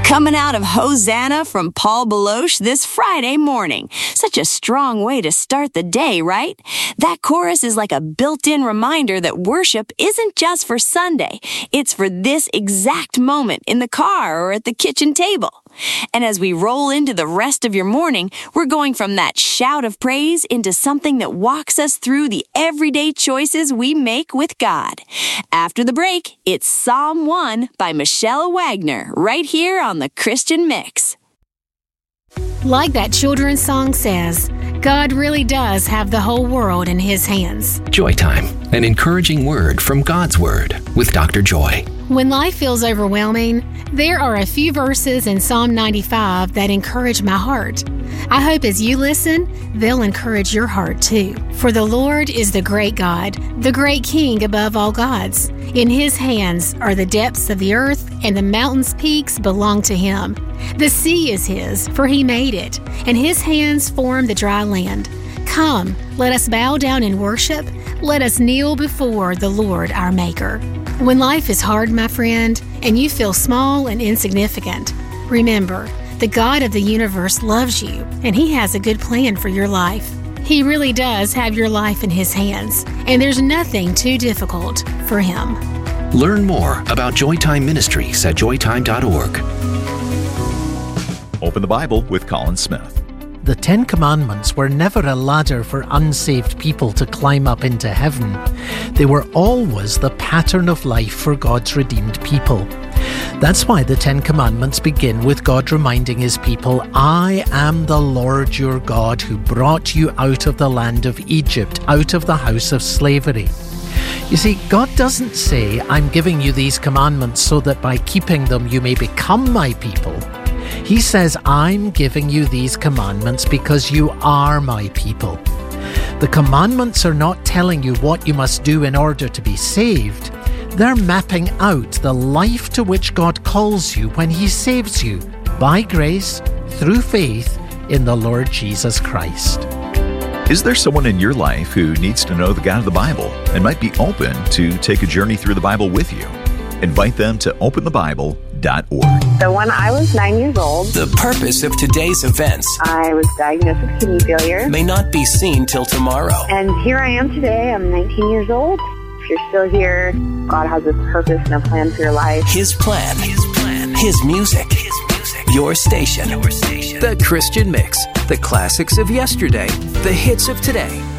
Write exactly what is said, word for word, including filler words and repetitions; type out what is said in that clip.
Coming out of Hosanna from Paul Baloche this Friday morning. Such a strong way to start the day, right? That chorus is like a built-in reminder that worship isn't just for Sunday. It's for this exact moment in the car or at the kitchen table. And as we roll into the rest of your morning, we're going from that shout of praise into something that walks us through the everyday choices we make with God. After the break, it's Psalm one by Michelle Wagner, right here on the Christian Mix. Like that children's song says, God really does have the whole world in His hands. Joy Time, an encouraging word from God's Word with Doctor Joy. When life feels overwhelming, there are a few verses in Psalm ninety-five that encourage my heart. I hope as you listen, they'll encourage your heart too. For the Lord is the great God, the great King above all gods. In His hands are the depths of the earth, and the mountains' peaks belong to Him. The sea is His, for He made it, and His hands formed the dry land. Come, let us bow down and worship. Let us kneel before the Lord our Maker. When life is hard, my friend, and you feel small and insignificant, remember, the God of the universe loves you, and He has a good plan for your life. He really does have your life in His hands, and there's nothing too difficult for Him. Learn more about Joytime Ministries at joy time dot org. Open the Bible with Colin Smith. The Ten Commandments were never a ladder for unsaved people to climb up into heaven. They were always the pattern of life for God's redeemed people. That's why the Ten Commandments begin with God reminding His people, I am the Lord your God who brought you out of the land of Egypt, out of the house of slavery. You see, God doesn't say, I'm giving you these commandments so that by keeping them you may become my people. He says, I'm giving you these commandments because you are my people. The commandments are not telling you what you must do in order to be saved. They're mapping out the life to which God calls you when He saves you, by grace, through faith in the Lord Jesus Christ. Is there someone in your life who needs to know the God of the Bible and might be open to take a journey through the Bible with you? Invite them to open the bible dot org. So when I was nine years old, the purpose of today's events I was diagnosed with kidney failure. May not be seen till tomorrow. And here I am today. I'm nineteen years old. If you're still here, God has a purpose and a plan for your life. His plan. His plan. His music. His music. Your station. Your station. The Christian Mix. The classics of yesterday. The hits of today.